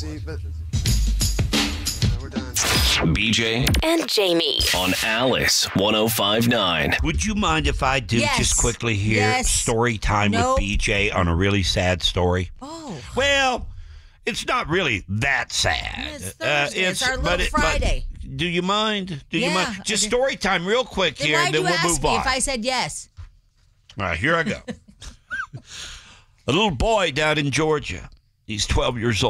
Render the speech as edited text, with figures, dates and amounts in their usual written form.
see, but we're done. BJ and Jamie on Alice 105.9. Would you mind if I do just quickly here story time with BJ on a really sad story? Oh. Well, it's not really that sad. It's Thursday. It's our little Friday. Do you mind? Do you Yeah, mind? Just story time real quick here, and then we'll move on. If I said yes. All right, here I go. A little boy down in Georgia. He's 12 years old.